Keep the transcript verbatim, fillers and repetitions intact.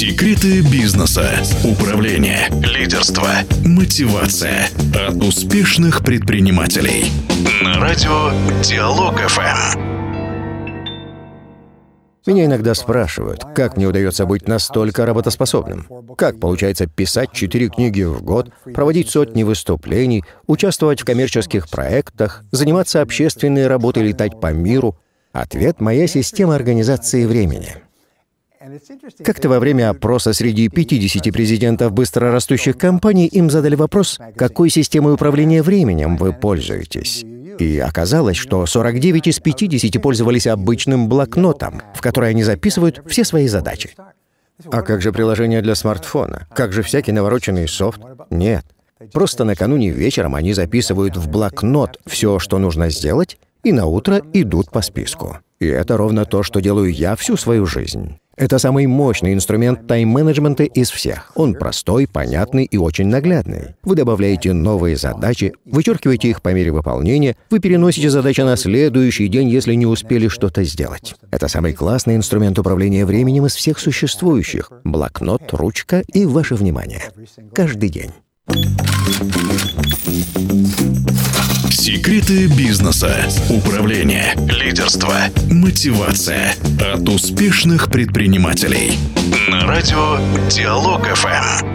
Секреты бизнеса, управления, лидерства, мотивация от успешных предпринимателей. На радио Диалог-ФМ. Меня иногда спрашивают, как мне удается быть настолько работоспособным? Как получается писать четыре книги в год, проводить сотни выступлений, участвовать в коммерческих проектах, заниматься общественной работой, летать по миру? Ответ — моя система организации времени. Как-то во время опроса среди пятидесяти президентов быстрорастущих компаний им задали вопрос, какой системой управления временем вы пользуетесь. И оказалось, что сорок девять из пятидесяти пользовались обычным блокнотом, в который они записывают все свои задачи. А как же приложение для смартфона? Как же всякий навороченный софт? Нет. Просто накануне вечером они записывают в блокнот все, что нужно сделать, и на утро идут по списку. И это ровно то, что делаю я всю свою жизнь. Это самый мощный инструмент тайм-менеджмента из всех. Он простой, понятный и очень наглядный. Вы добавляете новые задачи, вычеркиваете их по мере выполнения, вы переносите задачи на следующий день, если не успели что-то сделать. Это самый классный инструмент управления временем из всех существующих. Блокнот, ручка и ваше внимание. Каждый день. Секреты бизнеса, управления, лидерства, мотивация от успешных предпринимателей. На радио Диалог-ФМ.